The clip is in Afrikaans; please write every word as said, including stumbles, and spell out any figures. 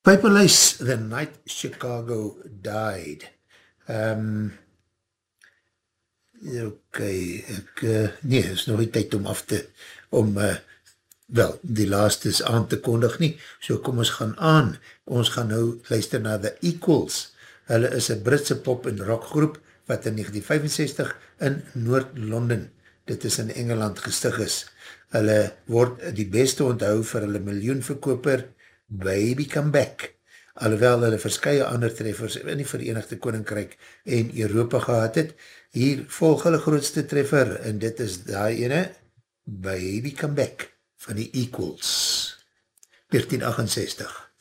Paper Lace, The Night Chicago Died. Um, ok, ek, uh, nee, is nog nie tyd om af te, om, uh, wel, die laaste is aan te kondig nie, so kom ons gaan aan, ons gaan nou luister na The Equals. Hulle is een Britse pop- en rockgroep, wat in negentien vyfenzestig in Noord-Londen, dit is in Engeland gestig is. Hulle word die beste onthou vir hulle miljoenverkoper Baby Come Back, alhoewel hulle verskye ander treffers in die Verenigde Koninkryk en Europa gehad het. Hier volg hulle grootste treffer en dit is daai ene, Baby Come Back van die Equals, negentien achtenzestig.